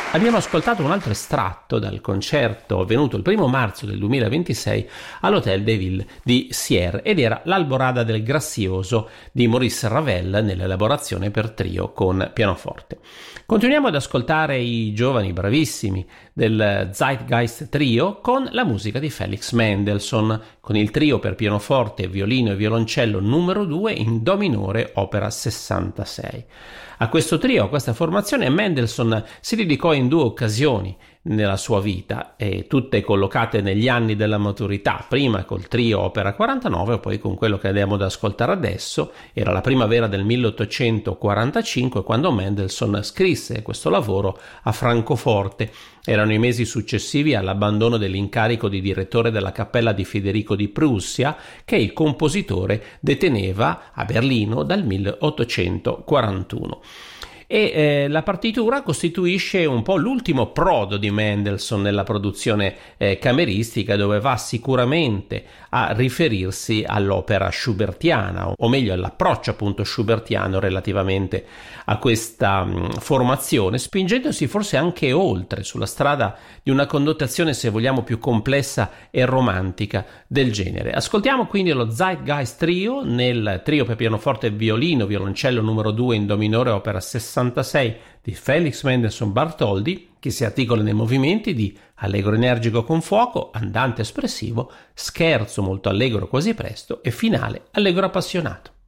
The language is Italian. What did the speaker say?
Abbiamo ascoltato un altro estratto dal concerto avvenuto il 1° marzo del 2026 all'Hôtel de Ville di Sierre ed era l'Alborada del Grazioso di Maurice Ravel nell'elaborazione per trio con pianoforte. Continuiamo ad ascoltare i giovani bravissimi del Zeitgeist Trio con la musica di Felix Mendelssohn, con il trio per pianoforte, violino e violoncello numero 2 in Do minore, opera 66. A questo trio, a questa formazione, Mendelssohn si dedicò in 2 occasioni nella sua vita, tutte collocate negli anni della maturità, prima col trio opera 49 e poi con quello che andiamo ad ascoltare adesso. Era la primavera del 1845 quando Mendelssohn scrisse questo lavoro a Francoforte. Erano i mesi successivi all'abbandono dell'incarico di direttore della cappella di Federico di Prussia che il compositore deteneva a Berlino dal 1841. La partitura costituisce un po' l'ultimo prodo di Mendelssohn nella produzione cameristica, dove va sicuramente a riferirsi all'opera schubertiana, o meglio all'approccio appunto schubertiano relativamente a questa formazione, spingendosi forse anche oltre sulla strada di una connotazione, se vogliamo, più complessa e romantica del genere. Ascoltiamo quindi lo Zeitgeist Trio nel trio per pianoforte e violino, violoncello numero 2 in Do minore, opera 66 di Felix Mendelssohn Bartholdy, che si articola nei movimenti di allegro energico con fuoco, andante espressivo, scherzo molto allegro quasi presto e finale allegro appassionato.